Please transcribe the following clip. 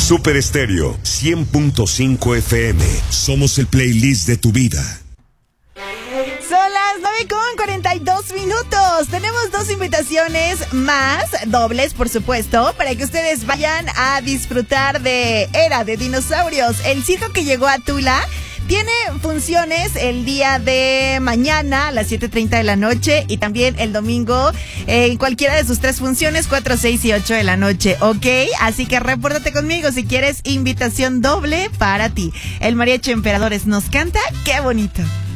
Super Estéreo 100.5 FM. Somos el playlist de tu vida. Son las 9:42. Tenemos 2 invitaciones más, dobles por supuesto, para que ustedes vayan a disfrutar de Era de Dinosaurios, el circo que llegó a Tula. Tiene funciones el día de mañana a las 7:30 de la noche y también el domingo en cualquiera de sus 3 funciones, 4, 6 y 8 de la noche, ¿ok? Así que repórtate conmigo si quieres invitación doble para ti. El Mariachi Emperadores nos canta, ¡qué bonito!